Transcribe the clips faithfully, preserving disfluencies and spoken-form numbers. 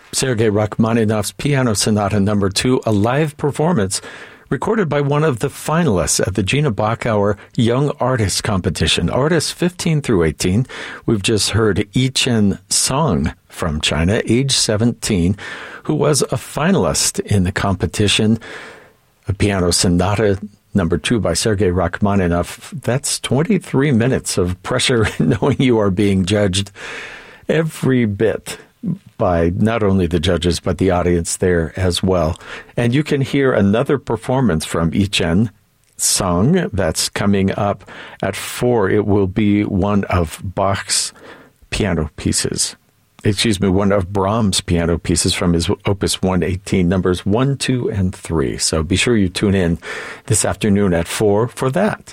Sergei Rachmaninoff's Piano Sonata Number Two, a live performance recorded by one of the finalists at the Gina Bachauer Young Artist Competition, artists fifteen through eighteen. We've just heard Yi Chen Song from China, age seventeen, who was a finalist in the competition. A Piano Sonata Number Two by Sergei Rachmaninoff. That's twenty-three minutes of pressure, knowing you are being judged every bit by not only the judges, but the audience there as well. And you can hear another performance from Yi Chen Song that's coming up at four. It will be one of Bach's piano pieces. Excuse me, one of Brahms' piano pieces from his Opus one eighteen, numbers one, two, and three. So be sure you tune in this afternoon at four for that.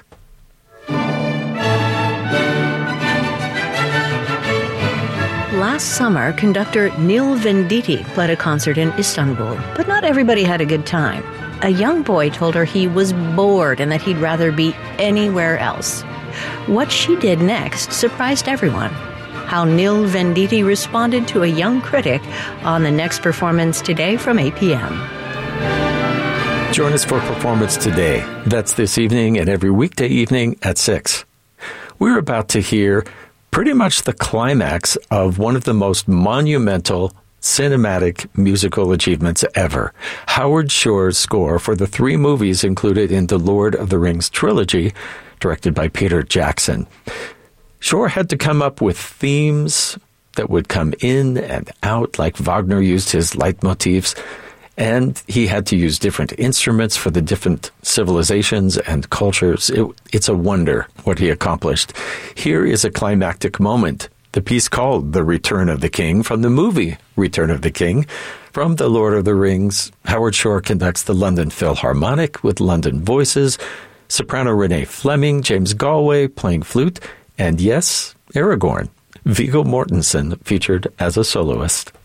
Last summer, conductor Neil Venditti played a concert in Istanbul, but not everybody had a good time. A young boy told her he was bored and that he'd rather be anywhere else. What she did next surprised everyone. How Neil Venditti responded to a young critic on the next performance today from eight p.m. Join us for Performance Today. That's this evening and every weekday evening at six. We're about to hear pretty much the climax of one of the most monumental cinematic musical achievements ever. Howard Shore's score for the three movies included in the Lord of the Rings trilogy, directed by Peter Jackson. Shore had to come up with themes that would come in and out, like Wagner used his leitmotifs, and he had to use different instruments for the different civilizations and cultures. It, it's a wonder what he accomplished. Here is a climactic moment, the piece called The Return of the King from the movie Return of the King. From The Lord of the Rings, Howard Shore conducts the London Philharmonic with London Voices, soprano Renee Fleming, James Galway playing flute, and yes, Aragorn, Viggo Mortensen featured as a soloist.